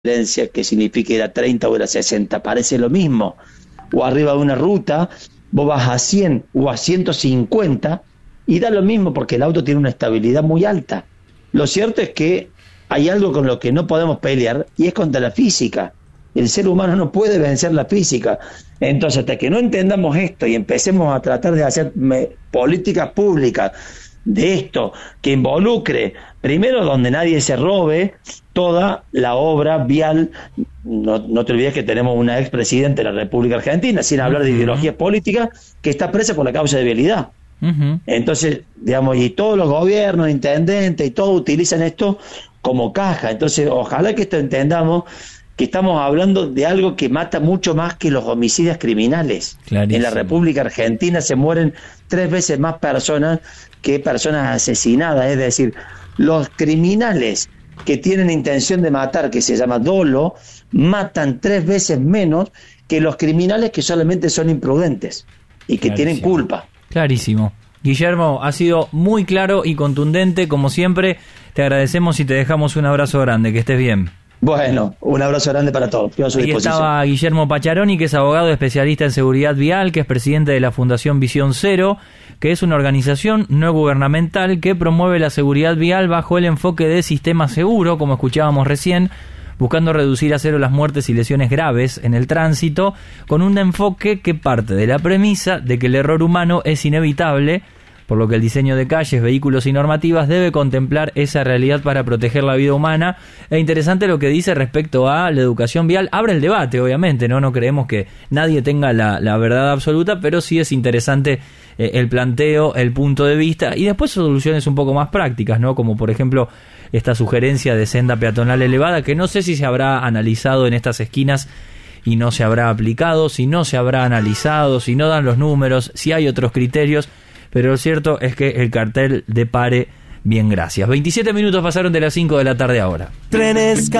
diferencia que signifique ir a 30 o ir a 60, parece lo mismo. O arriba de una ruta, vos vas a 100 o a 150 y da lo mismo porque el auto tiene una estabilidad muy alta. Lo cierto es que hay algo con lo que no podemos pelear y es contra la física. El ser humano no puede vencer la física. Entonces, hasta que no entendamos esto y empecemos a tratar de hacer políticas públicas de esto, que involucre, primero, donde nadie se robe toda la obra vial. No te olvides que tenemos una expresidenta de la República Argentina, sin hablar de ideologías políticas, que está presa por la causa de vialidad. Entonces, digamos, y todos los gobiernos, intendentes y todos utilizan esto como caja. Entonces, ojalá que esto entendamos que estamos hablando de algo que mata mucho más que los homicidios criminales. Clarísimo. En la República Argentina se mueren 3 veces más personas que personas asesinadas. Es decir, los criminales que tienen intención de matar, que se llama dolo, matan 3 veces menos que los criminales que solamente son imprudentes y que tienen culpa. Clarísimo. Guillermo, ha sido muy claro y contundente, como siempre. Te agradecemos y te dejamos un abrazo grande. Que estés bien. Bueno, un abrazo grande para todos. Ahí estaba Guillermo Pacharoni, que es abogado especialista en seguridad vial, que es presidente de la Fundación Visión Cero, que es una organización no gubernamental que promueve la seguridad vial bajo el enfoque de sistema seguro, como escuchábamos recién, buscando reducir a cero las muertes y lesiones graves en el tránsito, con un enfoque que parte de la premisa de que el error humano es inevitable, por lo que el diseño de calles, vehículos y normativas debe contemplar esa realidad para proteger la vida humana. Es interesante lo que dice respecto a la educación vial. Abre el debate, obviamente, no creemos que nadie tenga la verdad absoluta, pero sí es interesante el planteo, el punto de vista, y después soluciones un poco más prácticas, ¿no? Como por ejemplo esta sugerencia de senda peatonal elevada, que no sé si se habrá analizado en estas esquinas y no se habrá aplicado, si no se habrá analizado, si no dan los números, si hay otros criterios. Pero lo cierto es que el cartel depare bien, gracias. 27 minutos pasaron de las 5 de la tarde ahora. Trenes